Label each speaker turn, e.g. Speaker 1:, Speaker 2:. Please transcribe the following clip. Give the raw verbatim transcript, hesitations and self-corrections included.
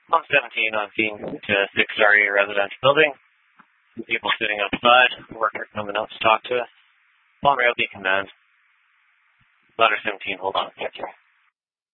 Speaker 1: Pump seventeen on scene to six-story residential building. People sitting outside, worker coming out to talk to us. On rail, be command. Ladder seventeen, hold on. Check here.